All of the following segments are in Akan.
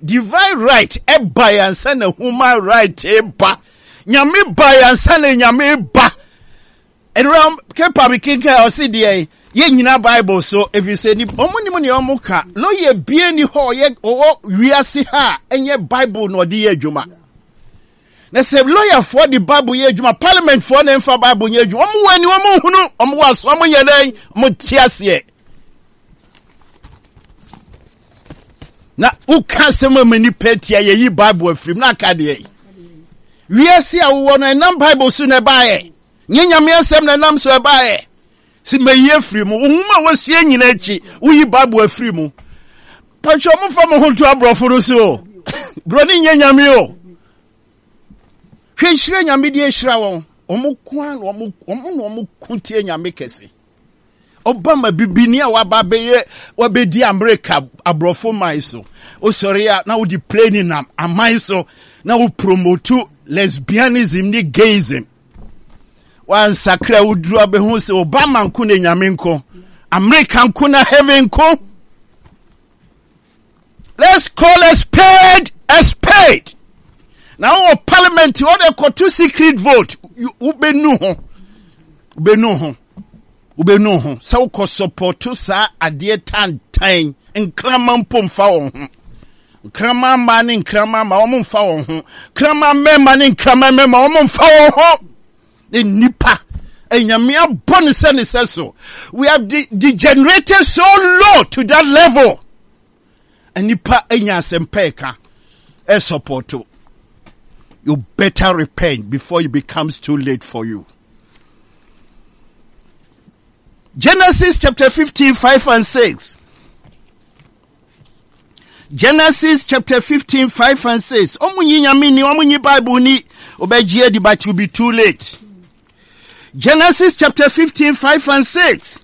divine right eba yansa na human right eba nyame ba yansa na nyame ba enram kepa bikinka o si de ye nyina Bible so if you say ni omunim ne omuka lawyer bie ni ho ye o wiase ha enye Bible no de ye adwuma na se lawyer for the Bible ye adwuma parliament for na mfa Bible ye adwuma omu wani omu hunu omu waso omu ye dan omu tiase na uka sema mani petia ye yi Bible afrim na aka de wiase a wo no enam Bible so na baaye nyanyame asem na nam so baaye si meye free mu uhuma wasue nyina achi uyi Bible free mu pacho mo fa mo ho to abrofo no so bro ni nyanyame o hwehire nyame die hira won omukwan omo kuntie nyame kese Obama bibini a wababeye wabedi America abrofo mai so o sorry na wo di plane nam amai so na wo promote lesbianism ni gayism wan sakra wudru abehu se Obama nko na nyame nko America nko na heaven nko. Let's call a spade a spade. Now parliament you order ko to secret vote ubenu ho sa wo support sa ade tantan nkrama mpomfa wo ho nkrama ma ne nkrama ma wo mfa wo ho nkrama mema ne nkrama mema wo mfa wo ho nipa enyame abone se so we have degenerated so low to that level and nipa enya sempeka e support. You better repent before it becomes too late for you. Genesis chapter 15, 5 and 6. Genesis chapter 15, 5 and 6. Omunyi nyamini, omunyi Bible ni, obejie di but you'll be too late. Genesis chapter 15, 5 and 6.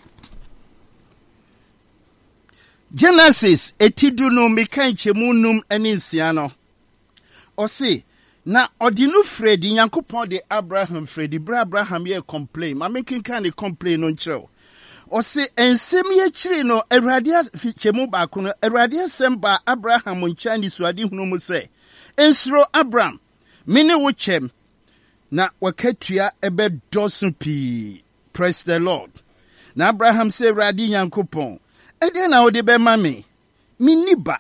Genesis, etidunu mikanche munum eninsiano. Osi, na odinu Fredi Nyankopon de Abraham Fredi bra Abraham ye complain ma making kind of complain no nkyerɛ o se ensem ye kyiri no Awurade fichemu ba ko no Awurade asɛm ba Abraham nkyani suade hunu mu sɛ ensuro Abraham mene wo kyem na wakatua ebedoso pi. Praise the Lord. Na Abraham sɛ Awurade Nyankopon ede na wo de be ma me miniba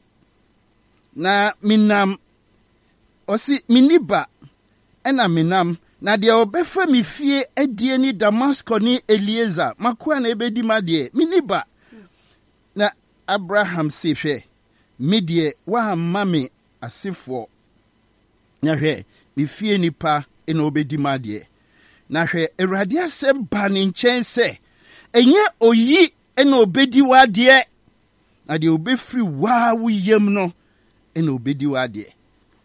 na minam osi miniba ena minam na de obefa mi fie adie ni Damascus ni Eliezer makoa na ebedi made miniba na Abraham se hwe medie wa mame asefo na hwe mi fie nipa ena obedi made na hwe Awurade asem ba ne nkyɛn se enye oyi ena obedi wade na de obefri wa wuyem no ena obedi wade.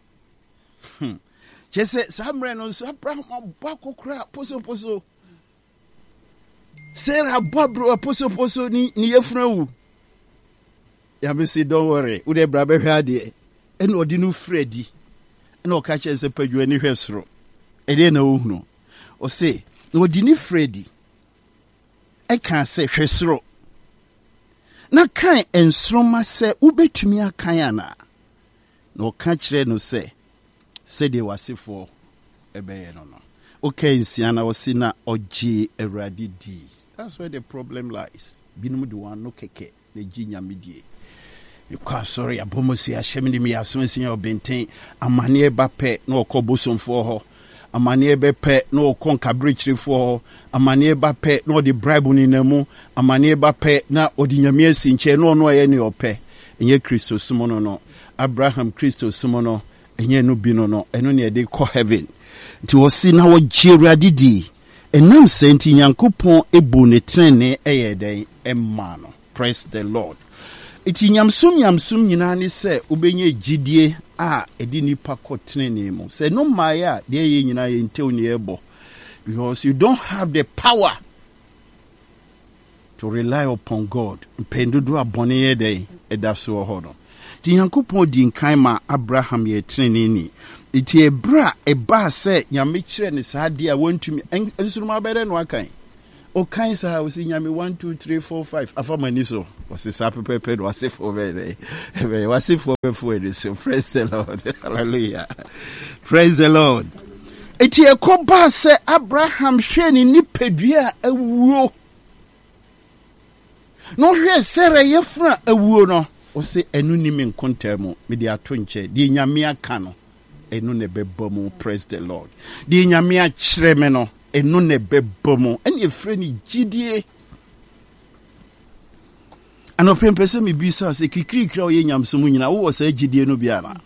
Jesse Samre no so Abraham abakokra poso Sarah babro poso ni yefunu ya me say don't worry we dey bra be hwa de en odi no Fredi en o ka che se padwa ni hwesoro e dey na ohunu o say na odi ni Fredi e kan se hwesoro na kan ensroma se ubetumi akan ana na o ka kire no se said they were for a bear no. Okay, Siana was sina oji Awurade di. That's where the problem lies. Binum do one no keke, the jinya midie. You can't sorry, abomosi a shemini me as soon as you benten, a manie bape no coboson for her, a manie bepe no conca bridge for her, a manie bape no the bribe in nemo, a manie bape na odinyamia sinche no any ope, and ye Christo sumono no, Abraham Christo sumono. Enye no bino no eno ne de ko heaven nti wo si na wo gye didi enam senti Nyankopon ebu ne trene eyeden emma no. Praise the Lord. Iti nyamsum nyina ne se obenye gidie a edi nipa ko trene mu se no maya de ye nyina ye ntew ne ebo because you don't have the power to rely upon God. Mpendodo abone ye den edaso ho no. Ti Nyankopon di nkan ma Abraham ye trene ni iti ebra eba se nyame kire ne saade a wontumi ensuruma bere no akan O kinds of house in Yami 1, 2, 3, 4, 5. Afamaniso was the sappy pepper, was it for very, was it for before. So praise the Lord. Hallelujah. Praise the Lord. Eti ekoba se Abraham hwe ni nipadua awuo. No hwe Sarah yefra awuo no. O se enu ni me nkontamu me de ato nche de nyame aka no enu ne bebomu. Praise the Lord. De nyame a kyere me no enu ne bebomu. Ene efre ni gidie. Ano pempese me bisa se kikirikira o ye nyamso mu nyina wo se gidie no bia na.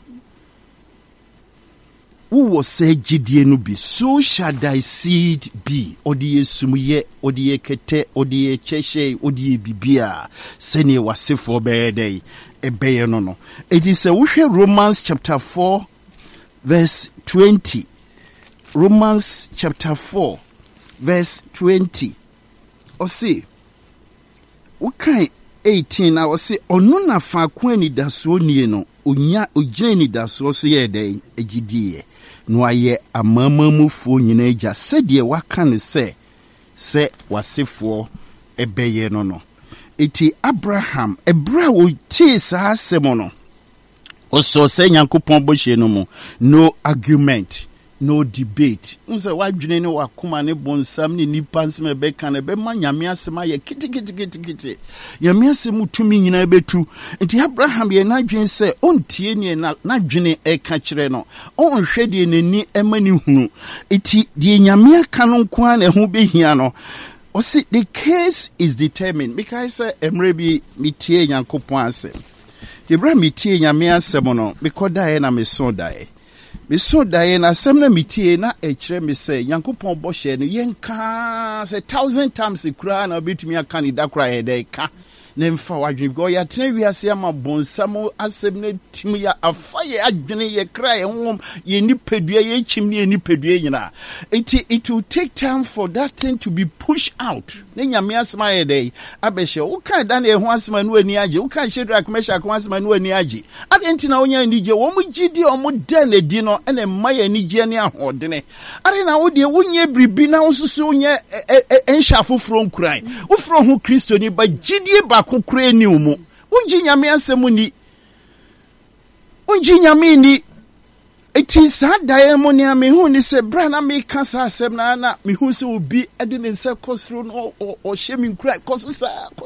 Who was say gidie no bi, so shall thy seed be. Odiye sumuye, odiye kete, odiye cheshe, odiye bibia. Sene wasifo bede, ebeye no. It is a Romans chapter 4, verse 20. Romans chapter 4, verse 20. O see, okay, 18. I was say, onuna fa kweni daso nie no, unya ujeni daso so ye de egidie. No aye amamamufo nyina agya sɛdeɛ waka ne sɛ wasefo ebeye no. Eti Abraham ebra wo tie saa asɛm no. Oso sɛ Nyankopɔn bɔhye no mu, no argument, no debate. Unse wadwene ne wakoma ne bonsam ne nipa nsem bɛka ne bɛma Nyame asɛm ayɛ kiti. Nyame asɛm tumi nyina betu. Enti Abraham ye nadwen sɛ ontie ne nadwene ɛka kyerɛ no. Onhwɛ de n'ani ɛma ne hunu. Enti de Nyame aka no nko a na ho behia no. O see, the case is determined because emre bi mitie Nyankopɔn asɛm. De bra mitie Nyame asɛm no mekodae na mesodae. Miso daye na semna mitie na echire me say Nyankopɔn bɔhye no yenka say 1,000 times kura na obetumi aka ni dakra he dey ka na mfa wadwene go ya tena wiase ama bonsam asɛm na tim ya afaye adwene ye kra ye hom ye nipadua ye chim ne nipadua nyina. It will take time for that thing to be pushed out. Ne Nyame asɛm aye dey abɛhye wo kan da na e ho asɛm anu ani age wo kan Shadrach Meshach ho asɛm anu ani age adenti na wonya ndige wo mu gidi o mu da na di no ene maye nige ne ahodene are na wo de wonye bribi na wosusu wonye enhya foforo nkran wo fro ho Kristo ni ba gidie ba kokore ni umu unji Nyame asɛm ni unji Nyame ni eti sa dae mo ne me hu ni se bra na me ka sa asɛm na me hu se obi ade ne nse kosro no o hye me nkura kosisa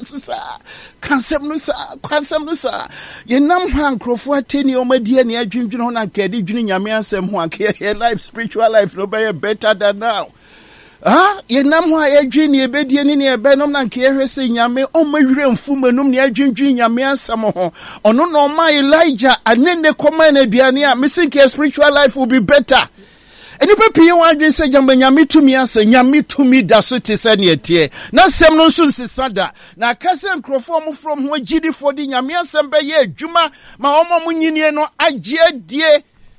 kansɛm no sa ye nam ha nkrofo ateni o madie ne adwendwene ho na nkade dwene Nyame asɛm ho anke life spiritual life no be better than now. Ye nam ho ayedwi ne ebedie ne ebenom na nke ehwe se Nyame o mawire mfumanum ne adwendwi Nyame asam ho ono no ma Elijah anene koma na aduane a mesinke spiritual life will be better. Enipa pie wadwen se jamba Nyame tumi ase Nyame tumi da so te se ne etie na sem no nso nsisada na akase nkrofo mo from ho gidi for di Nyame asem be ye adwuma ma omo munyinie no agye adie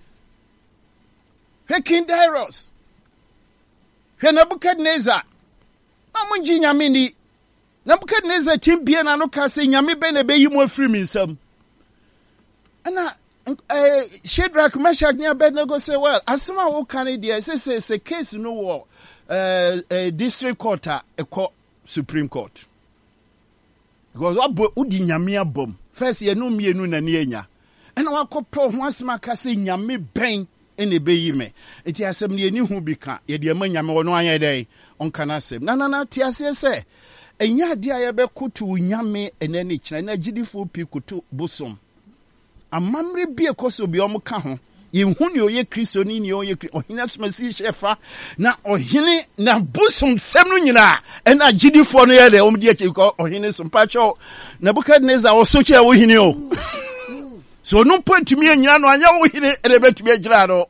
King Darius Nebukadnezar amunji Nyame ni Nebukadnezar timbie na no ka se Nyame be na be yi mo afiri mi nsam ana Shadrach Meshach ne Abednego say well asema wo kan dey say case no wo district court a Supreme Court because udi Nyame abom first ye no mienu na ne anya ana wakopɛ ho asema ka se Nyame ben ene be yi me enti asem ne ani hu bi ka ye de ma Nyame wono anya dai onka na asem na ti ase se enya de a ye be kotu Nyame ene ne kina na gidifo pi kotu bosom amamre bi ekoso bi om ka ho ye hu ne oye Kristo ni ne oye ohina smasi shefa na ohine na bosom sem no nyina ena gidifo no ye de om de ko ohine so pacho Nebukadnezar osoche wo hine o so no point me anyina no anya wo hine elebetumi agira no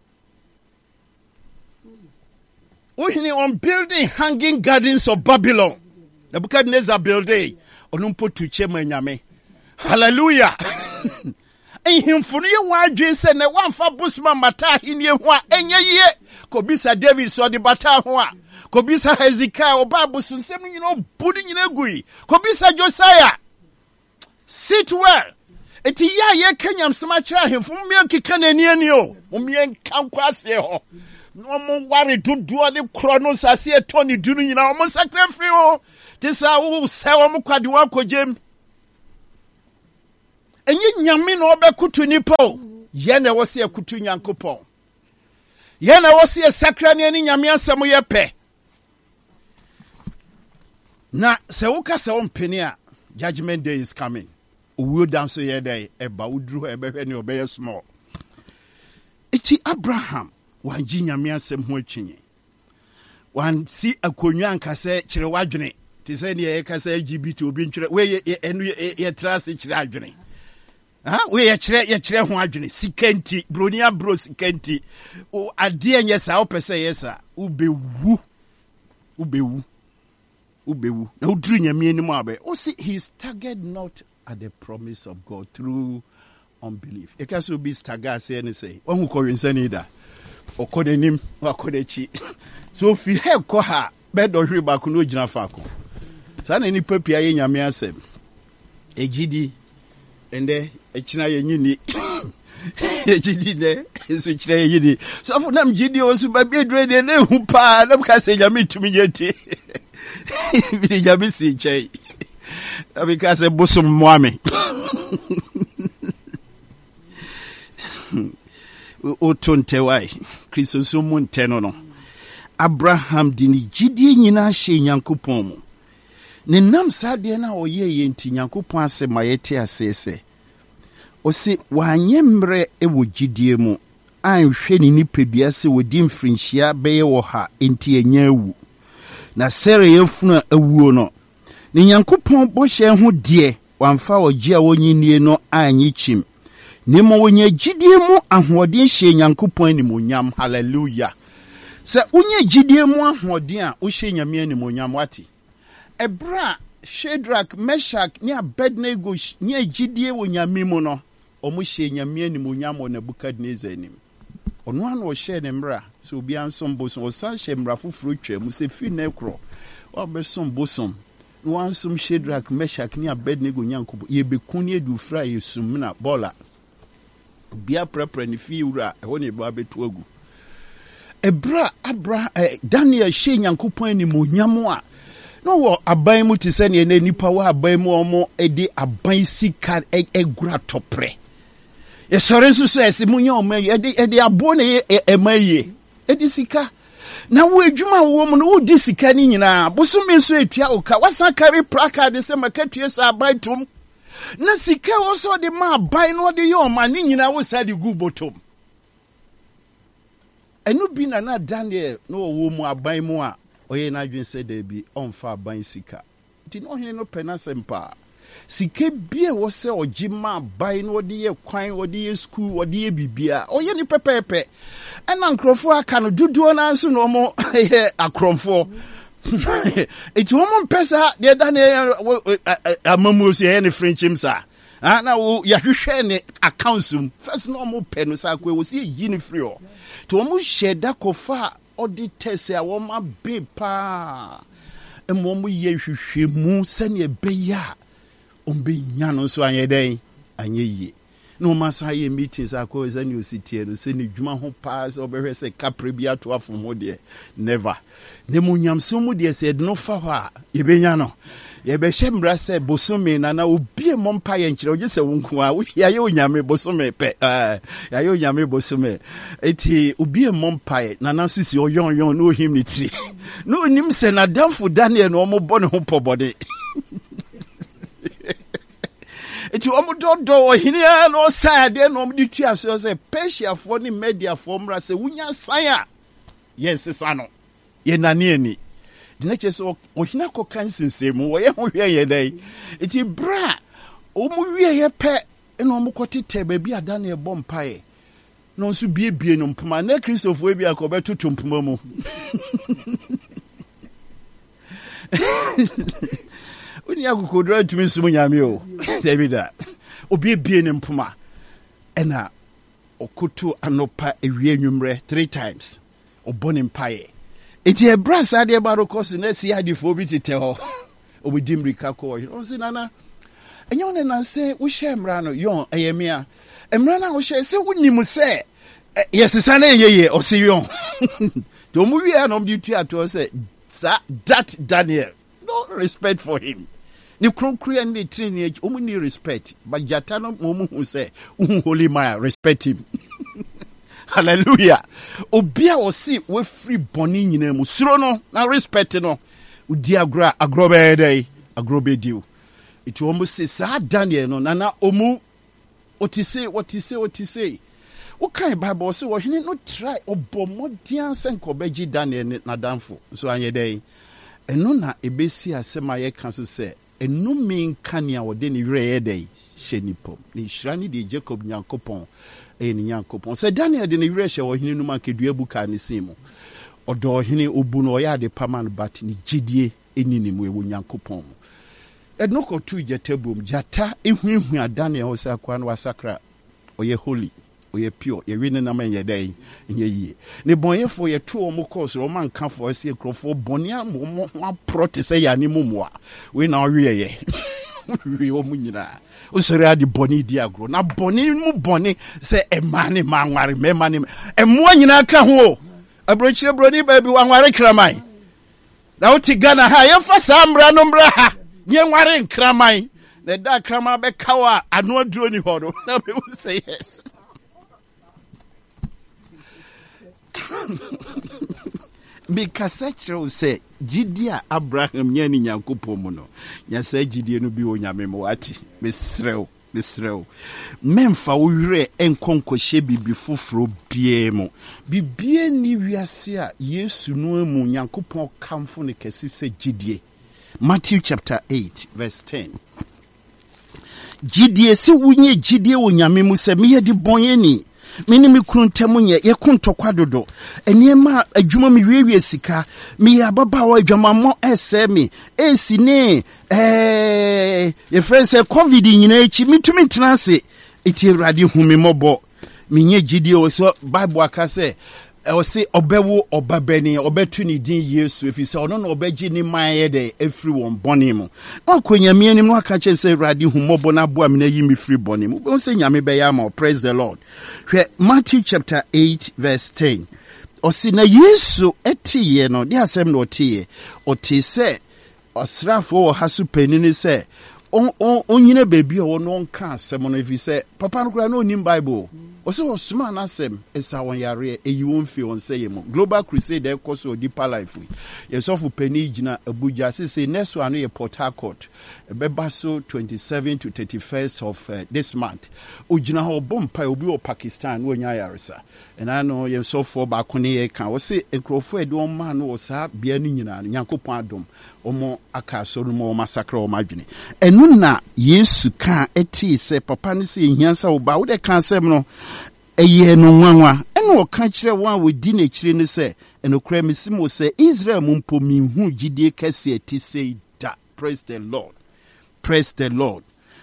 wo hine on building hanging gardens of Babylon Nebukadnezar building ono potu chema Nyame hallelujah ehimfunu ye wadwe se ne wamfa busma mata hine ho a enye ye kobisa David so de bata ho a kobisa Hezekiah oba busunsem nyina budi nyina gui kobisa Josiah sit well eti ya ye kanyam sema kira hemfo me kika nani ani o me nka kwase ho no mo worry do the chronos as a Tony doing in our sacrifice. This are say mo kwade wa kojem. Enye nyame no obekutu nipo. Ye na wo se akutu Nyankopon. Ye na wo se sakra ne ani nyame asem ye pe. Na se wo ka se wo mpeni a judgment day is coming. Uwo dan so ye day eba udru ebe hwe ne obeye small. Iti Abraham wanji nyame asem ho atwinye. Wan si akonwa ankase kire wadwene. Ti se ne ye ka se LGBT obi ntwere we enu ye trase kire adwene. We ye kire ho adwene sikanti bronia bro sikanti o ade enye sa opese yesa ubewu na udru nyame anim abe o see he staggered not at the promise of God through unbelief. E ka so be stagger say any say won ko winsani da okodenim wakodechi so fi he ko ha be do hwe ba ko no gina fa ko sa na ni papia ye nyame asem ejidi ende echina ye nyini ejidi ne so chira ye nyini so for nam jidi o so ba bi edre de ne hu pa na ka se nyame tumi yeti bi nyame si chei because e bosom moame o tonte wai Kristo so monte no Abraham dini jidi nyina hye Nyankopon mu ne nam sade na oye ye nti Nyankopon ase mayete asese o se wanyemre e wo jidie mu anhwe ni nipadua se wodi mfrinhia beye wo ha enti enya awu na sere yefunu awuo no ne Nyankopon bohye ho de wamfa ogie a wonyinie no anyi chim nemo wonya jidie mu ahoden hye Nyankopon animonyam hallelujah se wonya jidie mu ahoden a wo hye nyame animonyam wati ebra Shadrach Meshach ni Abednego ni jidie wo nyame mu no omo hye nyame animonyam wo Nebukadnezar anim ono an wo hye ne mra so obi ansom bosom wo san hye mra foforo twa mu se fi na ekro wo besom bosom no ansom Shadrach Meshach ni Abednego Nyankopon ye bekun ye du fra ye sum na bola bia prepare ni fi wura ho ne ba betu agu ebra Daniel hye Nyankopon animonyam a no wo aban mu ti se ne nipa wa aban mu omo edi aban sika egura topre ye sore nsusu ese munya omo edi abo ne emaye edi sika na wo adwuma wo mu no wo di sika ni nyina bosome nso etua oka wasan carry placard se makatue so aban tom na sika wo so de ma aban no de yo ma ni nyina wo sa de gu botom enu bi na Daniel no wo mu aban mu a oye na adwen se da bi onfa aban sika ti no hene no penasempa sika bia wo se ogima aban no de ye kwan wo de ye school wo de ye bibia oye ni pepepe ena nkrofo aka no duduo na nso no mo akromfo eti wo mo pesa de Daniel amamu so ye ne frenchim sa na wo ya hwehwe ne accountsum first no mo pe no sa kwa wo se yi ni free o to mo sheda kofa auditors a wo ma be pa mo ye hwehwe mu se ne be ya ombe nya no so anye den anye yi no masa ye meetings akọ ze ne ositie no se ne dwuma ho pa se obehwe se kapre bi ato afom ho de never ne mu nyamso mu de se de no fa ha ye be nya no ye be hye mra se bosome na obi e mompa ye nkyere oje se wonku a ya ye onyame bosome pe ya ye onyame bosome eti obi e mompa ye na sisi oyon no him ni tiri no nim se na damfo Daniel no mo bone ho pobode eti omudodo ohine no side no omdi tua so se Persia fo ni media fo mra se wunya san a yes sano ye nani ani de na cheso ohina ko kansensemu wo ye ho hwe ye dai eti bra omu wie ye pe eno omukotete ba bi adane e bompae no nso biebie no mpoma na Christopher bi akobeto tompoma mu Uni akukodra tumi sumu nyame o David obiebie ne mpoma ena okoto anopa ewie nwumre 3 times obone mpae eti ebra sade barokosu na si adifo bi tete ho obidimrika ko o si nana enyo ne nanse wo hye mra no yon eyemia emra na wo hye se wonim se Yes, sana ye osiyon. To movie and the theater say that Daniel, no respect for him. Ni konkre and the training only respect, but Jatano Momu who say holy Maya respect him. Hallelujah. Obia osi we free boni nyina mu suro no na respect no. Udi agra agrobe dey agrobe diu. It almost say sa Daniel no na omu what he say. What kind Bible say what he no try obomodian senko beji Daniel na danfo. So anye dey. Eno na ebesi asema ye kan so say enu min kania wode ni were dey hyenipom. Ni shrani de Jacob Nyankopon ni Nyankopon. Say Daniel de ni were hye wo hene no man kedua buka ne simo. Odo hene obu no ya de paman bat ni gidie eni mu ewo Nyankopon. Edno ko tu jetebum jata ehuhu Daniel o say akwa no wasakra oye holy. Ye pure, ye win na man ye day in ye ye. Ne bonye for ye two or more course, or man come for a secret for Bonia, more pro to say animumwa. We now ye. We omunina. Usera di boni diagro. Na boni mu boni say a man wari me money. And one in a caho. A brochure brody baby one wari cramai. Now Tigana high for some branumbra. Young wari cramai. The dark crama be kawa and no drone horror. Now we will say yes. Mikasa kyerɛw sɛ gidia Abraham nyani Nyankopɔn mu no nya sɛ gidie no bi wɔ Nyame mu ati mesrɛw memfa wo werɛ enkonkɔhyɛ bibi foforo bie mu bibie ni wiase a Yesu no mu Nyankopɔn kamfo ne kɛse sɛ gidie. Matthew chapter 8 verse 10. Gidie sɛ wonye gidie wɔ Nyame mu sɛ meyɛ de bɔnyɛni mini mi kuntamu nye ye kuntokwa dodo eniema adwuma mi wiewie sika mi ababa wa adwuma mo ese mi esi ne ye friend say covid nyina echi mitumi tenase eti Awurade hu mi mobo mi nye gidie o so Bible aka say o say obewo obabani obetu ni din Yesu efi say ono na obeji ni maye de efri won boni mu akonya mi anim no aka che say Awurade hu mobo na boa mi na yi mi free boni mu bo say nyame be ya ma praise the Lord. Matthew chapter 8 verse 10. Osi na Yesu etiye no de asem no otiye oti se osrafo wo hasu panini se onyine baby o no nka asem no efi se papa no kura no nim Bible osi osuma na asem esa won yare eyi won fi on say mo Global Crusade e koso deeper life yesofu pani gina Abuja say next one no Port Harcourt ebeba so 27 to 31st of this month ugina ho bompa obi o Pakistan wo nya yaresa and I know yesofu ba ko ne kan wo say enkrofo ede on man wo sa bia ni nyina Nyankopon adom omo akaso no mo massacre o madwene enu na Yesu kan eti se papa ne se hiansa wo ba wo de kan sem no eye no nwanwa eno ka kire wan we di na kire ne se enokra mesimo se Israel mumpo minhu gidie kase eti sei da. Praise the Lord. Praise the Lord.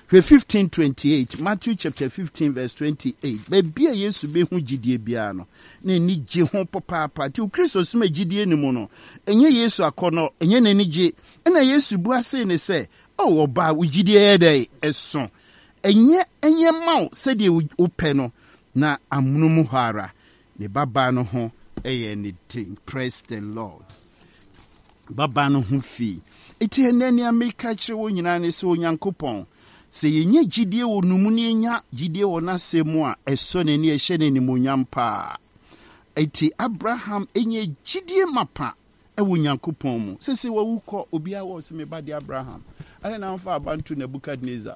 15:28 Matthew chapter 15 verse 28 baby Yesu be hu gidie bia no na ni je ho papa ti Kristo sima gidie ni mu no enye Yesu akono enye na ni je na Yesu bu ase ne se o oba wo gidie ye dai eso enye maw se de wo pe no na amunumu hara ne baba no ho eye ni thing. Praise the Lord. Baba no ho fi eti enani ameka kire wo nyina ne se Onyankopon se yenye gidie wo numu ne enya gidie wo na semu a eso ne ne ehye ne nimonyam pa eti Abraham enye gidie mapa ewo Nyankopon mu se wawukọ obi a wo se me bade Abraham ane na mfa abantu Nebukadnezar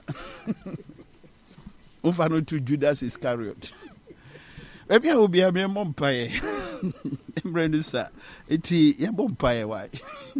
mfa no to Judas Iscariot ebi a obi a me mompae embrenusa eti ye mompae why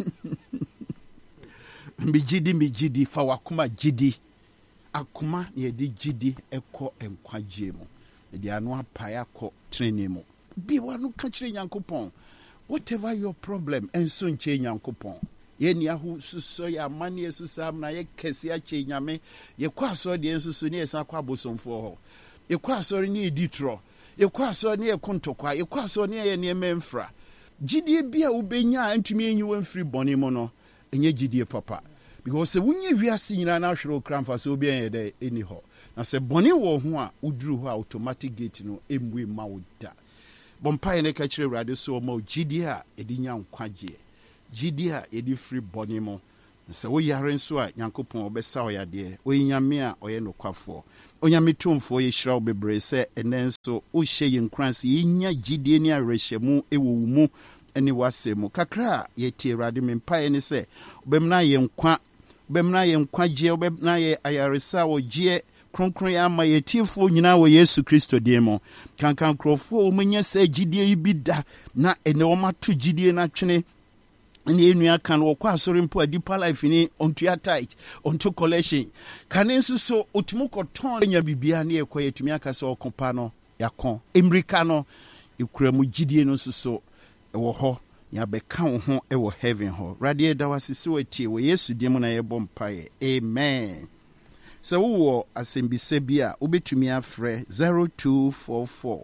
mi gidi fa wakoma gidi akoma ye di gidi ekọ enkwagie mu de anu apae akọ training mu bi wanu ka kire Nyankopon whatever your problem enso nche Nyankopon ye ni ahu suso ya mane esusam na ye kese ache nyame ye kwa so de ensusu ne esa kwa bosomfo ho ye kwa so ne editro ye kwa so ne ekontokwa ye kwa so ne ye ne memfra gidie bia ubenya antumi enyi wamfiri bone mu no enye gidie papa because se wunye wiase nyina na hwere okramfa so obi enye de eni ho na se bone wo ho a uduru ho automatic gate no emwe ma wo da Bompae ne ka kyerɛ Awurade so ɔma gyidie a ɛde nya nkwagyeɛ, gyidie a ɛde firi bɔne mu. Sɛ woyare nso a Nyankopɔn ɔbɛsa wo yadeɛ, ɔyɛ Nyame a ɔyɛ nokwafoɔ. Onyame tomfoɔ yɛhyira wo bebree sɛ ɛnɛ nso wohyɛ yɛn nkran sɛ yɛnya gyidie ne awerɛhyɛmu ɛwɔ wo mu ne w'asɛm mu. Kakra a yɛtie Awurade me mpaeɛ ne sɛ wobɛmna yɛ nkwa, wobɛmna yɛ nkwagyeɛ, wobɛmna yɛ ayaresa a wɔgyeɛ kronkron yɛ ama yɛtiefoɔ nyinaa wɔ Yesu Kristo din mu. Kankan nkurɔfoɔ a wɔmanya sɛ gyidie yi bi da na ɛnɛ wɔmato gyidie no atwene ne enua kan wɔkɔ asɔre mpo a Deeper Life ni ontua tight onto collection kane nso so otumu kɔtɔn nya bibia ne ekɔ yɛtumi aka sɛ ɔkɔpa no yakɔ emrika no ekura mu gyidie no nso so ɛwɔ hɔ ya bɛka wo ho ɛwɔ heaven hɔ. Radie da wasisi watie wɔ Yesu dim na yɛbɔ mpaeɛ. Amen. Sɛ wowɔ asɛmbisa bi a wobɛtumi afrɛ 0244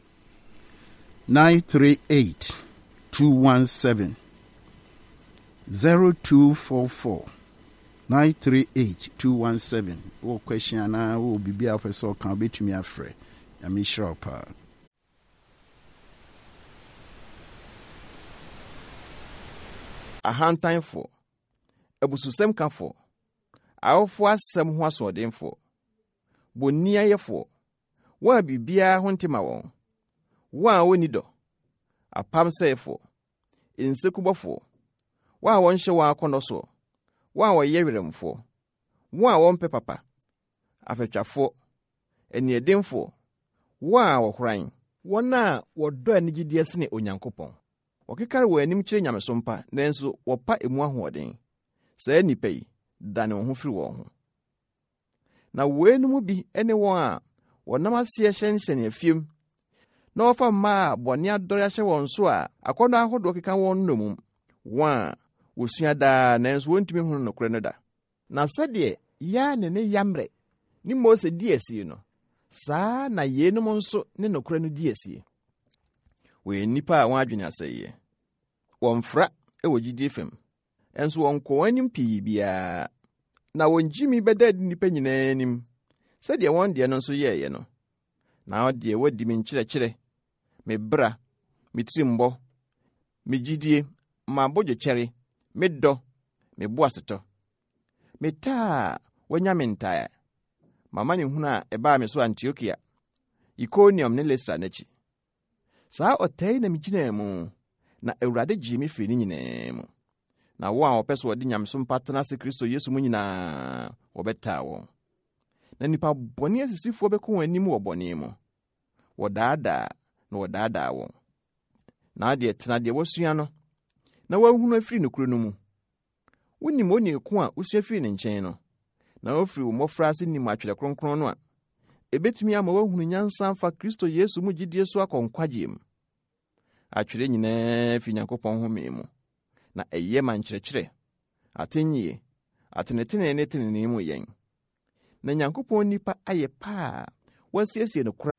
938 217 0244 938 217. Wo question na wo bibia person kan betumi afrɛ. Ya me hyira pa. Ahantanfo, abususɛm kafo, awofo asɛm ho asɔdenfo, boniayɛfo, wa bibia ho ntema wɔn, wa woni dɔ, apam sɛefo, insekubɔfo, wa wɔn hyɛ wɔn akɔnnɔ so, wa wɔyɛ werɛmfo, wa wɔn pɛ papa, afɛtwafo, aniɛdenfo, wa wɔhoran, wɔn a wɔdɔ anigyedeɛ sene Onyankopɔn. Wɔkekare wɔ anim kyerɛ nyameso mpa, nanso wɔpa emu ahoɔden. Saa nnipa yi, dane wɔn ho firi wɔn ho. Na wɔenum bi ne wɔn a wɔnam aseɛ hyɛnhyɛn afiem, na wɔfa mmaa a bɔne adɔre ahyɛ wɔn so a akɔnnɔ ahodoɔ keka wɔn nnomum, wɔn a wosua daa nanso wɔntumi hu nokorɛ no da. Na sɛdeɛ yaa ne yamrɛ ne Mose di asie no, saa na yeinom nso ne nokorɛ no di asie. Wɔyɛ nnipa a wɔn adwene asɛeɛ. Wɔmfra wɔ gyidie fam, ɛnso wɔnkɔ wɔn anim pii biara. Na wɔn gyimi bɛda adi nnipa nyinaa anim, sɛdeɛ wɔn deɛ no nso yɛeɛ no. Na ɔdeɛ wadi me nkyerɛkyerɛ, me bra, me tirimbɔ, me gyidie, ma abodwokyɛre, me dɔ, me boasetɔ. Me taa wɔanya me ntaa, mama ne hunu a ɛbaa me so Antiokia, Iconium ne Listra n'akyi. Saa ɔtai na megyinaa mu, na Awurade gyee me firi ne nyinaa mu. Na wo a wɔpɛ so wɔde nyameso mpa tena ase Kristo Yesu mu nyinaa, wɔbɛtaa wɔn. Na nipa bɔne asisifoɔ bɛkɔ wɔn anim wɔ bɔne mu. Wɔdaadaa na wɔdaadaa wɔn. Na adeɛ tena deɛ wɔsua no, na wɔahunu afiri nokuro no mu. Wonim onieko a wosua firi ne nkyɛn no, na wofiri wo mmɔfra ase nim atwerɛ kronkron no a, ebetumi ama wɔahunu nyansa mfa Kristo Yesu mu gyidie so akɔ nkwagye mu. Atwerɛ nyinaa fi Nyankopɔn home mu, na ɛyɛ ma nkyerɛkyerɛ, atenyie, atenetene ne tenene mu yɛn. Na Nyankopɔn nipa ayɛ paa, wasiesie no